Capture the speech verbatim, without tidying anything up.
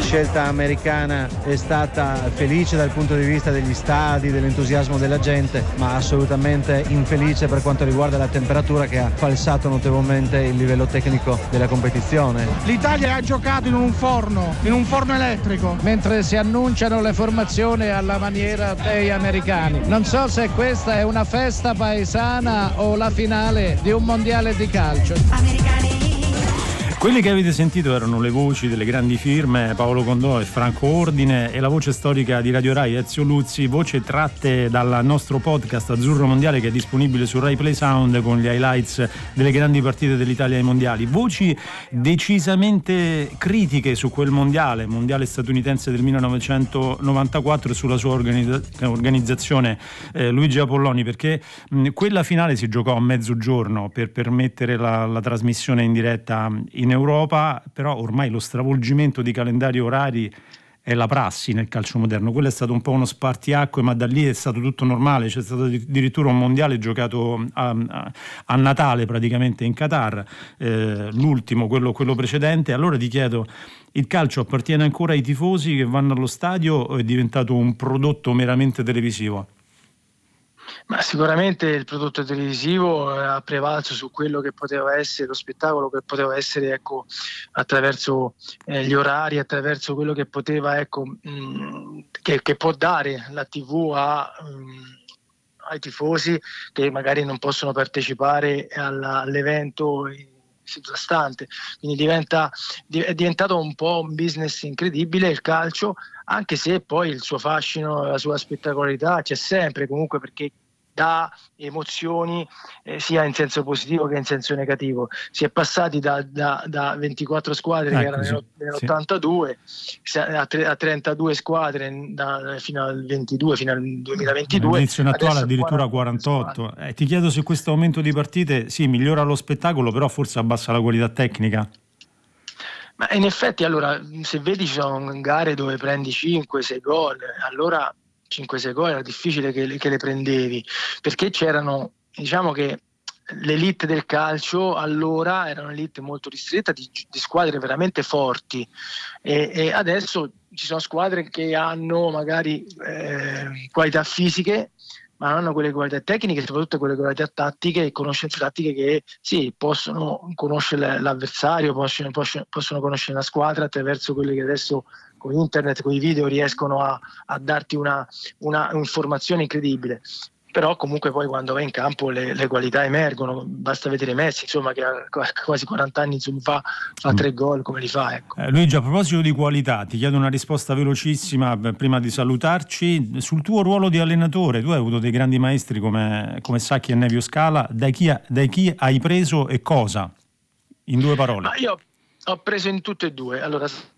scelta americana è stata felice dal punto di vista degli stadi, dell'entusiasmo della gente, ma assolutamente infelice per quanto riguarda la temperatura, che ha falsato notevolmente il livello tecnico della competizione. L'Italia ha giocato in un forno, in un forno elettrico, mentre si annunciano le formazioni alla maniera dei americani. Non so se questa è una festa paesana o la finale di un mondiale di calcio. Quelli che avete sentito erano le voci delle grandi firme Paolo Condò e Franco Ordine e la voce storica di Radio Rai Ezio Luzzi, voci tratte dal nostro podcast Azzurro Mondiale, che è disponibile su Rai Play Sound con gli highlights delle grandi partite dell'Italia ai mondiali. Voci decisamente critiche su quel mondiale, mondiale statunitense del millenovecentonovantaquattro, e sulla sua organizza- organizzazione eh, Luigi Apolloni, perché mh, quella finale si giocò a mezzogiorno per permettere la, la trasmissione in diretta in in Europa, però ormai lo stravolgimento di calendari orari è la prassi nel calcio moderno. Quello è stato un po' uno spartiacque, ma da lì è stato tutto normale. C'è stato addirittura un mondiale giocato a, a, a Natale praticamente in Qatar, eh, l'ultimo, quello, quello precedente. Allora ti chiedo, il calcio appartiene ancora ai tifosi che vanno allo stadio o è diventato un prodotto meramente televisivo? Ma sicuramente il prodotto televisivo ha prevalso su quello che poteva essere lo spettacolo, che poteva essere, ecco, attraverso eh, gli orari, attraverso quello che poteva, ecco, mh, che, che può dare la tivù a, mh, ai tifosi che magari non possono partecipare alla, all'evento sottostante. Quindi diventa, è diventato un po' un business incredibile il calcio, anche se poi il suo fascino, la sua spettacolarità c'è sempre comunque, perché dà emozioni eh, sia in senso positivo che in senso negativo. Si è passati da, da, da ventiquattro squadre ah, che erano nell'ottantadue sì. a, a trentadue squadre da, fino al ventidue, fino al duemilaventidue. L'edizione attuale addirittura quarantotto. Eh, ti chiedo se questo aumento di partite sì, migliora lo spettacolo, però forse abbassa la qualità tecnica. Ma in effetti, allora, se vedi ci sono gare dove prendi cinque sei gol, allora cinque sei gol era difficile che le, che le prendevi, perché c'erano, diciamo che l'elite del calcio allora era un'elite molto ristretta di, di squadre veramente forti, e, e adesso ci sono squadre che hanno magari eh, qualità fisiche, ma non hanno quelle qualità tecniche, soprattutto quelle qualità tattiche e conoscenze tattiche che sì, possono conoscere l'avversario, possono, possono conoscere la squadra attraverso quelle che adesso con internet, con i video riescono a, a darti una, una informazione incredibile. Però comunque poi quando vai in campo le, le qualità emergono, basta vedere Messi, insomma, che ha quasi quaranta anni, insomma, fa, fa tre gol come li fa, ecco. eh, Luigi, a proposito di qualità, ti chiedo una risposta velocissima prima di salutarci. Sul tuo ruolo di allenatore, tu hai avuto dei grandi maestri come, come Sacchi e Nevio Scala, da chi, da chi hai preso e cosa? In due parole. Ma io ho preso in tutte e due. Allora,